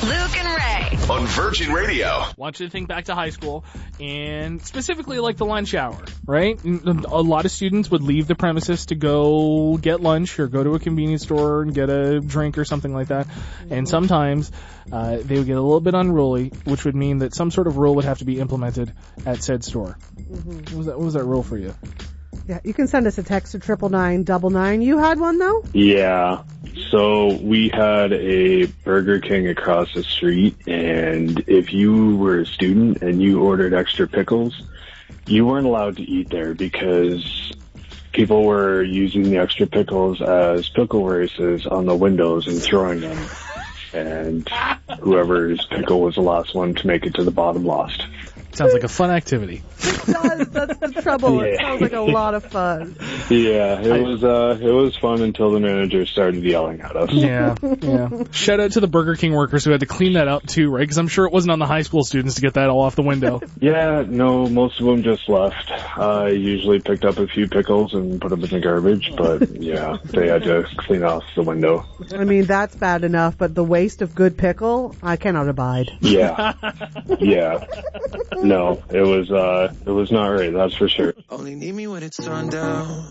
Luke and Ray. On Virgin Radio. I want you to think back to high school, and specifically like the lunch hour, right? A lot of students would leave the premises to go get lunch or go to a convenience store and get a drink or something like that. And sometimes they would get a little bit unruly, which would mean that some sort of rule would have to be implemented at said store. What was that rule for you? Yeah, you can send us a text to 99999. You had one, though? Yeah. So we had a Burger King across the street, and if you were a student and you ordered extra pickles, you weren't allowed to eat there because people were using the extra pickles as pickle races on the windows and throwing them. And whoever's pickle was the last one to make it to the bottom lost. Sounds like a fun activity. It does. That's the trouble. It sounds like a lot of fun. Yeah, it was fun until the manager started yelling at us. Yeah. Shout out to the Burger King workers who had to clean that up too, right? Because I'm sure it wasn't on the high school students to get that all off the window. Yeah, no, most of them just left. I usually picked up a few pickles and put them in the garbage, but yeah, they had to clean off the window. I mean, that's bad enough, but the waste of good pickle, I cannot abide. Yeah. No, it was not right, that's for sure. Only need me when it's torn down.